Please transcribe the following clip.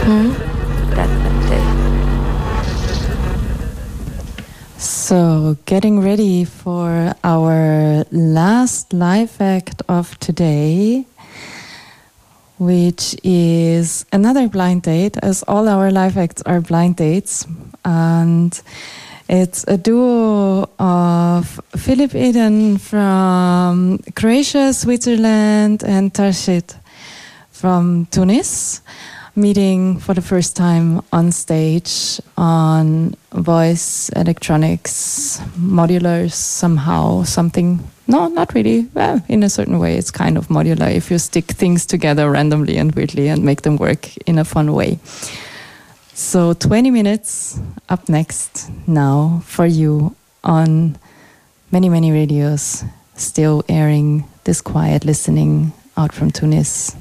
that day. So, getting ready for our last live act of today, which is another blind date, as all our live acts are blind dates. And it's a duo of Philip Eden from Croatia, Switzerland, and Tarshid from Tunis, meeting for the first time on stage on voice, electronics, modulars, somehow, something. No, not really. Well, in a certain way, it's kind of modular if you stick things together randomly and weirdly and make them work in a fun way. So 20 minutes up next now for you on many, many radios, still airing this quiet listening out from Tunis.